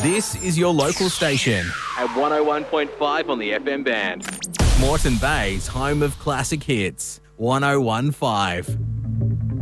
This is your local station. At 101.5 on the FM band. Moreton Bay's home of classic hits. 101.5.